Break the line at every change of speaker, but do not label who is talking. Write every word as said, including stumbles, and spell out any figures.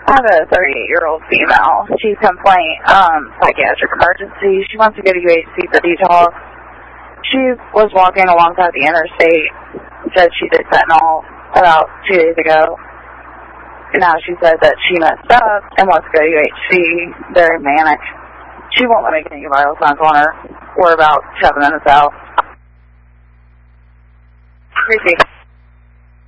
I have a thirty-eight-year-old female. She's complaint, um, psychiatric emergency. She wants to go to U H C for detox. She was walking alongside the interstate, said she did fentanyl about two days ago. Now she said that she messed up and wants to go to U H C, very manic. She won't let me get any vital signs on her. We're about seven minutes out. Creepy.